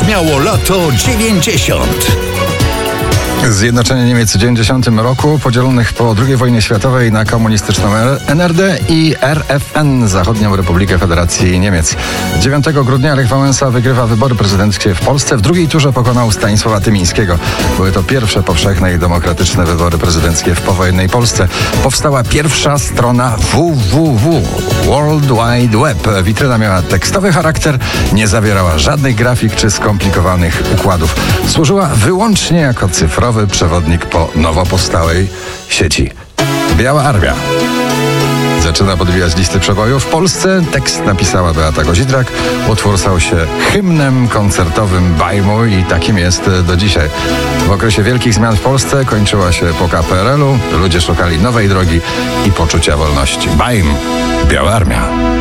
brzmiało lato 90. Zjednoczenie Niemiec w 90 roku, podzielonych po II wojnie światowej na komunistyczną NRD i RFN, Zachodnią Republikę Federacji Niemiec. 9 grudnia Lech Wałęsa wygrywa wybory prezydenckie w Polsce. W drugiej turze pokonał Stanisława Tymińskiego. Były to pierwsze powszechne i demokratyczne wybory prezydenckie w powojennej Polsce. Powstała pierwsza strona www, World Wide Web. Witryna miała tekstowy charakter, nie zawierała żadnych grafik czy skomplikowanych układów. Służyła wyłącznie jako cyfrowy przewodnik po nowo powstałej sieci. Biała Armia zaczyna podbijać listy przebojów. W Polsce tekst napisała Beata Kozidrak. Utwór stał się hymnem koncertowym Bajmu i takim jest do dzisiaj. W okresie wielkich zmian w Polsce kończyła się epoka PRL-u. Ludzie szukali nowej drogi i poczucia wolności. Bajm, Biała Armia.